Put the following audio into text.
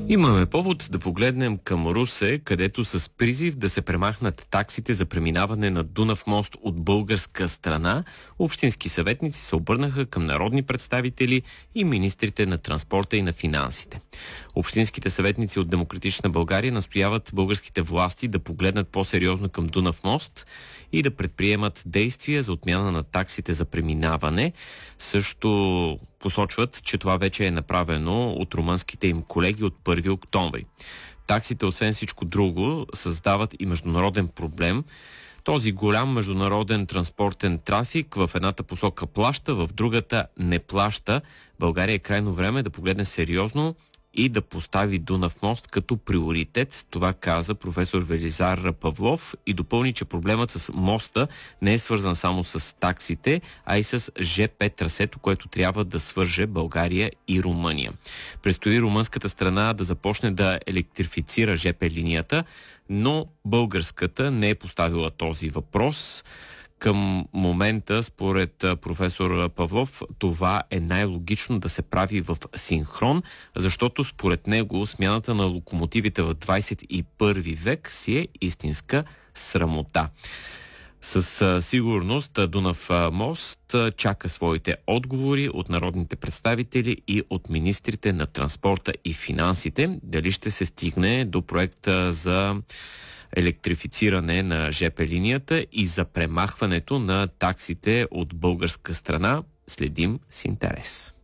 Имаме повод да погледнем към Русе, където с призив да се премахнат таксите за преминаване на Дунав мост от българска страна, общински съветници се обърнаха към народни представители и министрите на транспорта и на финансите. Общинските съветници от Демократична България настояват българските власти да погледнат по-сериозно към Дунав мост и да предприемат действия за отмяна на таксите за преминаване. Също посочват, че това вече е направено от румънските им колеги от 1 октомври. Таксите, освен всичко друго, създават и международен проблем. Този голям международен транспортен трафик в едната посока плаща, в другата не плаща. България е крайно време да погледне сериозно и да постави Дунав мост като приоритет. Това каза професор Велизар Павлов и допълни, че проблемът с моста не е свързан само с таксите, а и с ЖП трасето, което трябва да свърже България и Румъния. Предстои румънската страна да започне да електрифицира ЖП линията, но българската не е поставила този въпрос. Към момента, според професор Павлов, това е най-логично да се прави в синхрон, защото според него смяната на локомотивите в 21 век си е истинска срамота. Със сигурност Дунав мост чака своите отговори от народните представители и от министрите на транспорта и финансите. Дали ще се стигне до проекта за електрифициране на ЖП линията и за премахването на таксите от българска страна, следим с интерес.